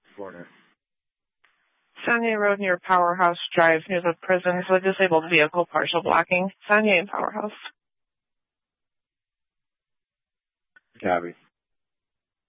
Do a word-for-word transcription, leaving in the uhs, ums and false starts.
Corner. Saunier Road near Powerhouse Drive near the prison for the disabled vehicle partial blocking. Saunier and Powerhouse. Copy.